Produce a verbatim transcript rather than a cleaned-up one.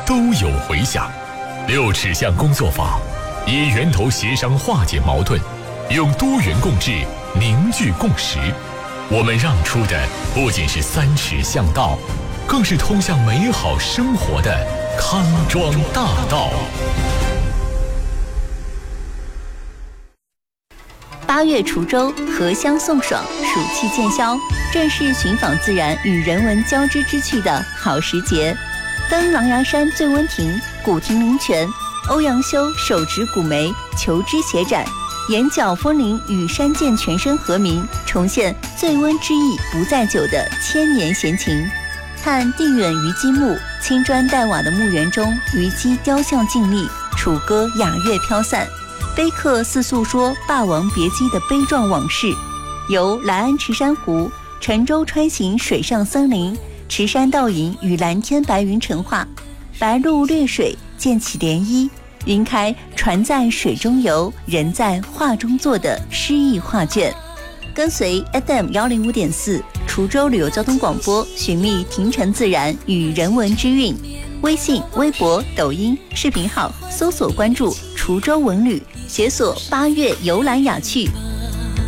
都有回响。六尺巷工作坊以源头协商化解矛盾，用多元共治凝聚共识。我们让出的不仅是三尺巷道，更是通向美好生活的康庄大道。 八月滁州，荷香送爽，暑气渐消，正是寻访自然与人文交织之趣的好时节。登狼牙山醉温亭，古亭灵泉，欧阳修手执古梅，求知协展，眼角风铃与山涧全身和鸣，重现醉温之意不在酒的千年闲情。看地远虞姬墓，青砖黛瓦的墓园中，虞姬雕像静立，楚歌雅乐飘散，碑刻似诉说霸王别姬的悲壮往事。由来安池珊瑚，沉舟穿行水上森林，池山倒影与蓝天白云成画，白鹭掠水，溅起涟漪，云开船在水中游，人在画中坐的诗意画卷。跟随 F M 一零五点四滁州旅游交通广播，寻觅亭城自然与人文之韵。微信、微博、抖音视频号搜索关注滁州文旅，解锁八月游览雅趣。